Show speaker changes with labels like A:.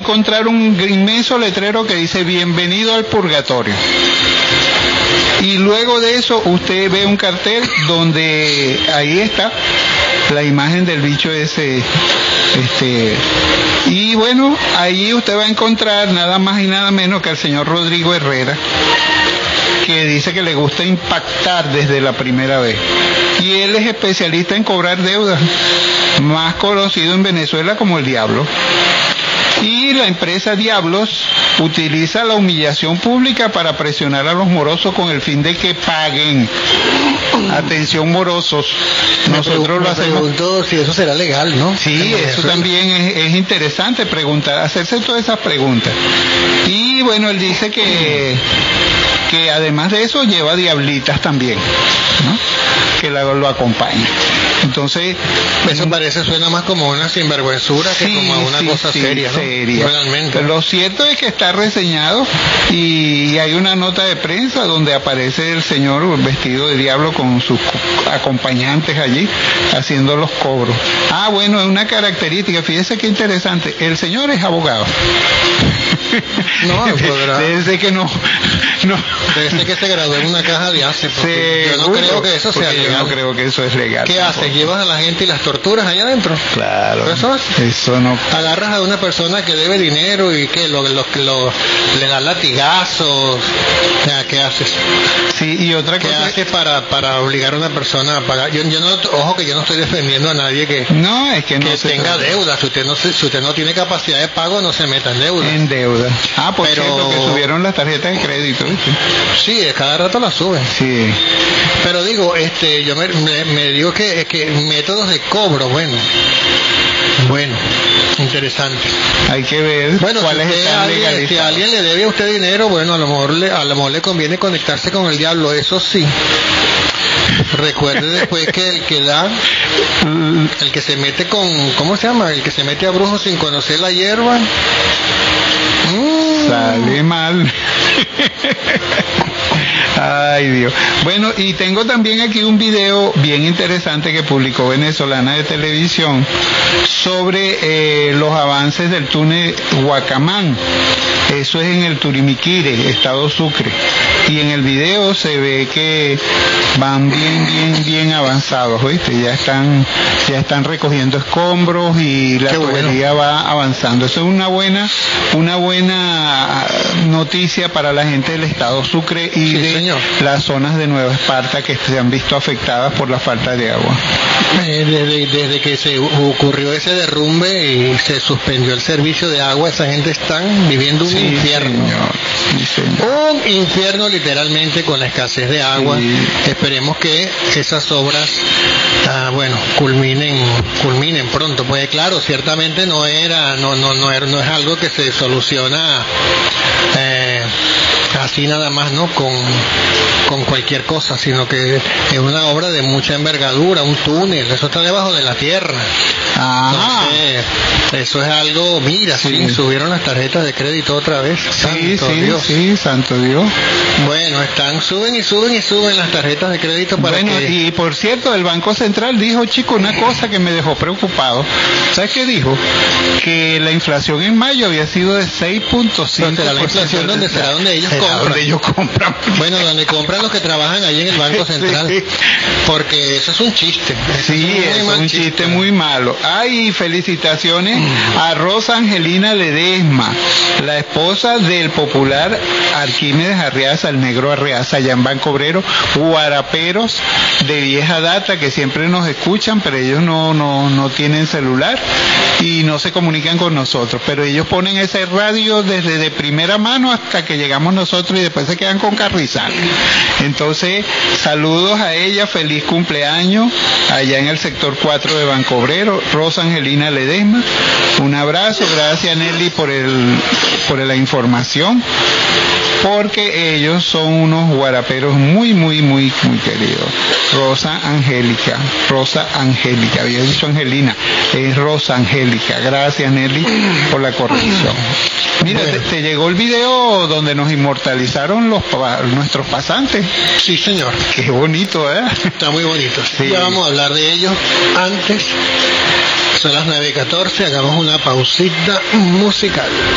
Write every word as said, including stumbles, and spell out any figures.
A: encontrar un inmenso letrero que dice bienvenido al purgatorio. Y luego de eso usted ve un cartel donde ahí está la imagen del bicho ese, este, y bueno, allí usted va a encontrar nada más y nada menos que al señor Rodrigo Herrera, que dice que le gusta impactar desde la primera vez. Y él es especialista en cobrar deudas, más conocido en Venezuela como el Diablo. Y la empresa Diablos utiliza la humillación pública para presionar a los morosos con el fin de que paguen. Atención, morosos, nosotros lo hacemos.
B: Me pregunto si eso será legal, ¿no?
A: Sí, eso también es, es interesante preguntar, hacerse todas esas preguntas. Y bueno, él dice que que además de eso lleva diablitas también, ¿no? Que la, lo acompaña. Entonces,
B: eso parece, suena más como una sinvergüenzura que
A: sí,
B: como una
A: sí,
B: cosa
A: sí,
B: seria, ¿no?
A: Seria.
B: Realmente.
A: Lo cierto es que está reseñado y hay una nota de prensa donde aparece el señor vestido de diablo con sus acompañantes allí haciendo los cobros. Ah, bueno, es una característica, fíjese qué interesante, el señor es abogado.
B: No, podrá.
A: Debe ser que no, no.
B: Debe ser que se graduó en una caja de ace, porque
A: Sí,
B: yo no creo que eso sea legal.
A: Yo no creo que eso es legal.
B: ¿Qué hace? ¿Llevas a la gente y las torturas allá adentro?
A: Claro.
B: ¿Eso hace?
A: Eso no.
B: Agarras a una persona que debe dinero y que lo, lo, lo, le da latigazos. O sea, ¿qué haces?
A: Sí, y otra
B: ¿Qué
A: cosa.
B: haces para, para obligar a una persona a pagar? Yo, yo no, ojo que yo no estoy defendiendo a nadie que,
A: no, es que, no
B: que
A: se
B: tenga
A: trata.
B: deuda. Si usted, no, si usted no tiene capacidad de pago, no se meta en deuda.
A: En deuda. Ah, por
B: Pero...
A: cierto, que subieron las tarjetas de crédito, ¿viste?
B: Sí, de cada rato la suben.
A: Sí.
B: Pero digo, este, yo me, me, me digo que, que métodos de cobro, bueno, bueno, interesante.
A: Hay que ver
B: Bueno,
A: cuáles
B: si, usted
A: están
B: alguien, si
A: legalizados.
B: alguien le debe a usted dinero, bueno, a lo mejor le, a lo mejor le conviene conectarse con el diablo, eso sí. Recuerde después que el que da, el que se mete con, ¿cómo se llama? El que se mete a brujo sin conocer la hierba. Mm.
A: Sale mal. Ay, Dios. Bueno, y tengo también aquí un video bien interesante que publicó Venezolana de Televisión sobre eh, los avances del túnel Huacamán. Eso es en el Turimiquire, estado Sucre. Y en el video se ve que van bien, bien, bien avanzados, ¿oíste? Ya están, ya están recogiendo escombros y la tubería bueno. va avanzando. Eso es una buena, una buena noticia para la gente del estado Sucre y
B: sí,
A: de
B: señor.
A: las zonas de Nueva Esparta que se han visto afectadas por la falta de agua.
B: Eh, desde, desde que se ocurrió ese derrumbe y se suspendió el servicio de agua, esa gente está viviendo un
A: sí,
B: infierno.
A: Señor. Sí, señor.
B: Un infierno literalmente con la escasez de agua. Sí. Esperemos que esas obras, ah, bueno, culminen, culminen pronto. Pues claro, ciertamente no era, no, no, no, era, no es algo que se soluciona eh, así nada más, ¿no? Con, con cualquier cosa, sino que es una obra de mucha envergadura, un túnel, eso está debajo de la tierra.
A: Ah.
B: Entonces, eso es algo, mira, sí. sí, subieron las tarjetas de crédito otra vez.
A: Sí,
B: santo
A: sí,
B: Dios.
A: sí, santo Dios.
B: Bueno, están, suben y suben y suben las tarjetas de crédito para
A: bueno,
B: que...
A: y por cierto, el Banco Central dijo, chico, una cosa que me dejó preocupado. ¿Sabes qué dijo? Que la inflación en mayo había sido de seis punto cinco.
B: ¿Será la inflación donde será donde ellos
A: será
B: compran?
A: Donde ellos compran.
B: Bueno, donde compran los que trabajan ahí en el Banco Central. Sí. Porque eso es un chiste. Eso
A: sí, es un, es un chiste. chiste muy malo. Ay, felicitaciones mm. a Rosa Angelina Ledesma, la esposa del popular Arquímedes Arriaza, el negro Arriaza, allá en Banco Obrero, guaraperos de vieja data que siempre nos escuchan, pero ellos no, no, no tienen celular y no se comunican con nosotros, pero ellos ponen ese radio desde de primera mano hasta que llegamos nosotros y después se quedan con Carrizal. Entonces, saludos a ella, feliz cumpleaños allá en el sector cuatro de Banco Obrero, Rosa Angelina Ledesma, un abrazo, gracias Nelly por el por la información, porque ellos son unos guaraperos muy, muy, muy, muy queridos. Rosa Angélica, Rosa Angélica, había dicho Angelina, es Rosa Angélica. Gracias Nelly por la corrección. Mira, bueno. te, te llegó el video donde nos inmortalizaron los nuestros pasantes.
B: Sí, señor.
A: Qué bonito, ¿eh?
B: Está muy bonito. Sí. Ya vamos a hablar de ellos antes. Son las nueve y catorce, hagamos una pausita musical.